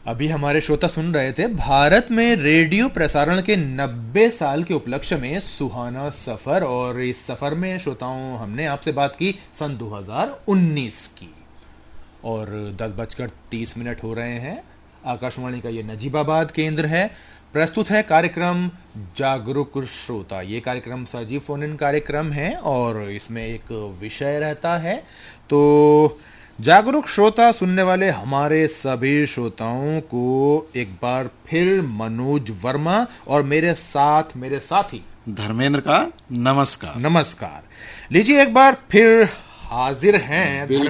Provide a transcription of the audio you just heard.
अभी हमारे श्रोता सुन रहे थे भारत में रेडियो प्रसारण के 90 साल के उपलक्ष्य में सुहाना सफर, और इस सफर में श्रोताओं हमने आपसे बात की सन 2019 की। और 10:30 हो रहे हैं। आकाशवाणी का ये नजीबाबाद केंद्र है। प्रस्तुत है कार्यक्रम जागरूक श्रोता। ये कार्यक्रम सजीव फोन इन कार्यक्रम है और इसमें एक विषय रहता है। तो जागरूक श्रोता सुनने वाले हमारे सभी श्रोताओं को एक बार फिर मनोज वर्मा और मेरे साथी धर्मेंद्र का नमस्कार। नमस्कार। लीजिए एक बार फिर हाजिर हैं